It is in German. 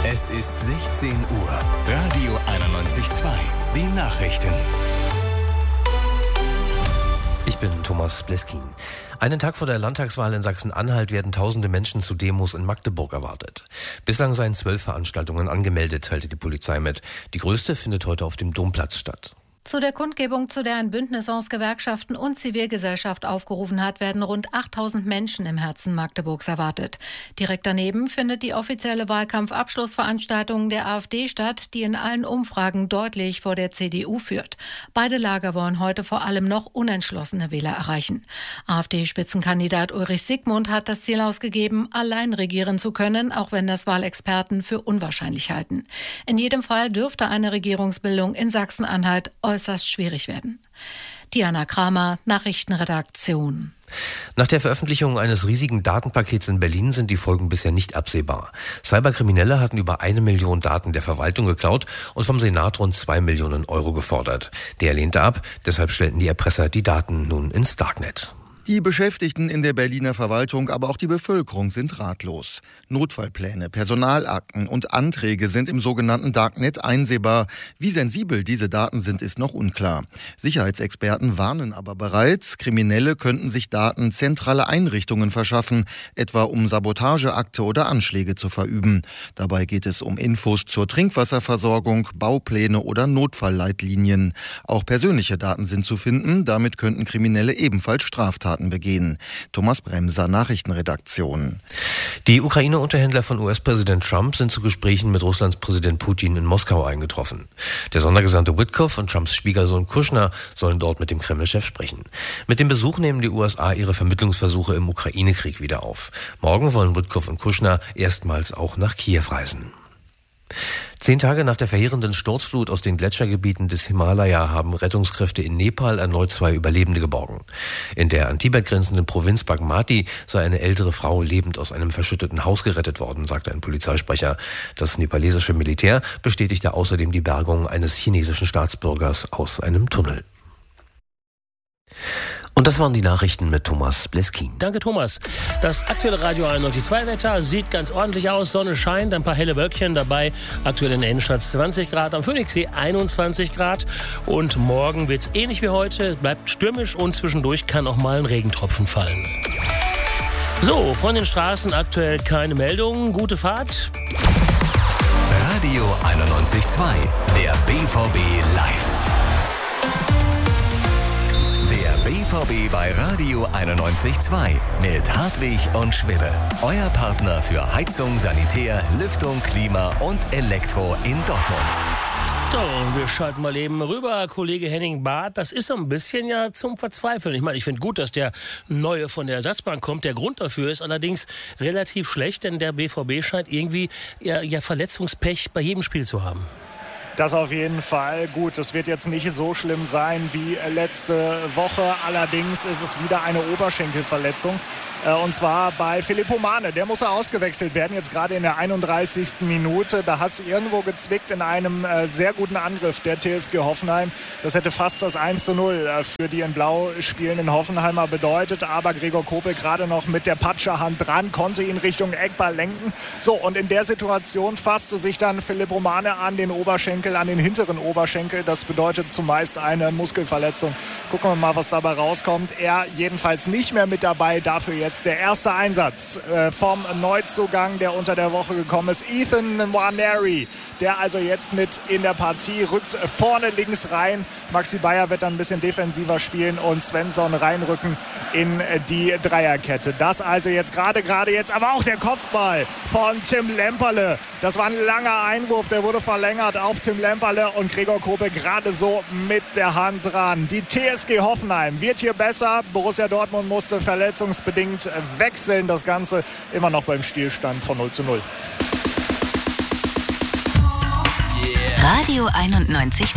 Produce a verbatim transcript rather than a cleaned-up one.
Es ist sechzehn Uhr. Radio einundneunzig Komma zwei. Die Nachrichten. Ich bin Thomas Bleskin. Einen Tag vor der Landtagswahl in Sachsen-Anhalt werden tausende Menschen zu Demos in Magdeburg erwartet. Bislang seien zwölf Veranstaltungen angemeldet, teilte die Polizei mit. Die größte findet heute auf dem Domplatz statt. Zu der Kundgebung, zu der ein Bündnis aus Gewerkschaften und Zivilgesellschaft aufgerufen hat, werden rund achttausend Menschen im Herzen Magdeburgs erwartet. Direkt daneben findet die offizielle Wahlkampfabschlussveranstaltung der AfD statt, die in allen Umfragen deutlich vor der C D U führt. Beide Lager wollen heute vor allem noch unentschlossene Wähler erreichen. AfD-Spitzenkandidat Ulrich Siegmund hat das Ziel ausgegeben, allein regieren zu können, auch wenn das Wahlexperten für unwahrscheinlich halten. In jedem Fall dürfte eine Regierungsbildung in Sachsen-Anhalt äußerst schwierig werden. Diana Kramer, Nachrichtenredaktion. Nach der Veröffentlichung eines riesigen Datenpakets in Berlin sind die Folgen bisher nicht absehbar. Cyberkriminelle hatten über eine Million Daten der Verwaltung geklaut und vom Senat rund zwei Millionen Euro gefordert. Der lehnte ab, deshalb stellten die Erpresser die Daten nun ins Darknet. Die Beschäftigten in der Berliner Verwaltung, aber auch die Bevölkerung sind ratlos. Notfallpläne, Personalakten und Anträge sind im sogenannten Darknet einsehbar. Wie sensibel diese Daten sind, ist noch unklar. Sicherheitsexperten warnen aber bereits, Kriminelle könnten sich Daten zentraler Einrichtungen verschaffen, etwa um Sabotageakte oder Anschläge zu verüben. Dabei geht es um Infos zur Trinkwasserversorgung, Baupläne oder Notfallleitlinien. Auch persönliche Daten sind zu finden, damit könnten Kriminelle ebenfalls Straftaten begehen. Thomas Bremser, Nachrichtenredaktion. Die Ukraine-Unterhändler von U S-Präsident Trump sind zu Gesprächen mit Russlands Präsident Putin in Moskau eingetroffen. Der Sondergesandte Witkoff und Trumps Schwiegersohn Kushner sollen dort mit dem Kreml-Chef sprechen. Mit dem Besuch nehmen die U S A ihre Vermittlungsversuche im Ukraine-Krieg wieder auf. Morgen wollen Witkoff und Kushner erstmals auch nach Kiew reisen. Zehn Tage nach der verheerenden Sturzflut aus den Gletschergebieten des Himalaya haben Rettungskräfte in Nepal erneut zwei Überlebende geborgen. In der an Tibet grenzenden Provinz Bagmati sei eine ältere Frau lebend aus einem verschütteten Haus gerettet worden, sagte ein Polizeisprecher. Das nepalesische Militär bestätigte außerdem die Bergung eines chinesischen Staatsbürgers aus einem Tunnel. Und das waren die Nachrichten mit Thomas Bleskin. Danke, Thomas. Das aktuelle Radio einundneunzig Komma zwei Wetter sieht ganz ordentlich aus. Sonne scheint, ein paar helle Wölkchen dabei. Aktuell in der Innenstadt zwanzig Grad, am Phoenixsee einundzwanzig Grad. Und morgen wird es ähnlich wie heute. Es bleibt stürmisch und zwischendurch kann auch mal ein Regentropfen fallen. So, von den Straßen aktuell keine Meldungen. Gute Fahrt. Radio einundneunzig Komma zwei, der B V B live. B V B bei Radio einundneunzig Komma zwei mit Hartwig und Schwibbe. Euer Partner für Heizung, Sanitär, Lüftung, Klima und Elektro in Dortmund. So, und wir schalten mal eben rüber. Kollege Henning Barth, das ist so ein bisschen ja zum Verzweifeln. Ich meine, ich finde gut, dass der Neue von der Ersatzbank kommt. Der Grund dafür ist allerdings relativ schlecht, denn der B V B scheint irgendwie ja, ja Verletzungspech bei jedem Spiel zu haben. Das auf jeden Fall. Gut, das wird jetzt nicht so schlimm sein wie letzte Woche. Allerdings ist es wieder eine Oberschenkelverletzung. Und zwar bei Filippo Mane. Der muss ausgewechselt werden, jetzt gerade in der einunddreißigsten Minute. Da hat es irgendwo gezwickt in einem sehr guten Angriff der T S G Hoffenheim. Das hätte fast das eins zu null für die in Blau spielenden Hoffenheimer bedeutet. Aber Gregor Kobel gerade noch mit der Patscherhand dran, konnte ihn Richtung Eckball lenken. So, und in der Situation fasste sich dann Filippo Mane an den Oberschenkel, an den hinteren Oberschenkel. Das bedeutet zumeist eine Muskelverletzung. Gucken wir mal, was dabei rauskommt. Er jedenfalls nicht mehr mit dabei, dafür jetzt Jetzt der erste Einsatz äh, vom Neuzugang, der unter der Woche gekommen ist. Ethan Nwaneri, der also jetzt mit in der Partie, rückt vorne links rein. Maxi Bayer wird dann ein bisschen defensiver spielen und Svensson reinrücken in die Dreierkette. Das also jetzt gerade, gerade jetzt, aber auch der Kopfball von Tim Lemperle. Das war ein langer Einwurf, der wurde verlängert auf Tim Lemperle und Gregor Kobel gerade so mit der Hand dran. Die T S G Hoffenheim wird hier besser. Borussia Dortmund musste verletzungsbedingt wechseln. Das Ganze immer noch beim Spielstand von null zu null. Radio einundneunzig